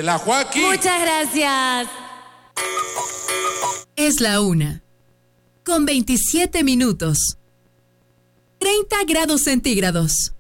la Joaquín. Muchas gracias. Es la 1. Con 27 minutos. 30 grados centígrados.